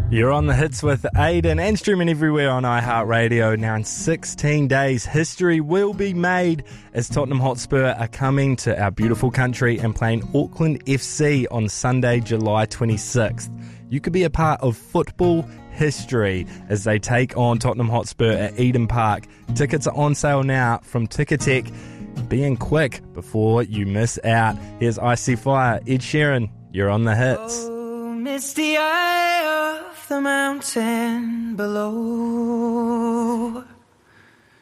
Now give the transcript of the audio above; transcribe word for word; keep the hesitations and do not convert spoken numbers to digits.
You're on the hits with Aiden and streaming everywhere on iHeartRadio. Now in sixteen days, history will be made as Tottenham Hotspur are coming to our beautiful country and playing Auckland F C on Sunday, July twenty-sixth. You could be a part of football history as they take on Tottenham Hotspur at Eden Park. Tickets are on sale now from Ticketek. Being quick before you miss out. Here's Icy Fire, Ed Sheeran. You're on the hits. Oh, misty eye of the mountain below.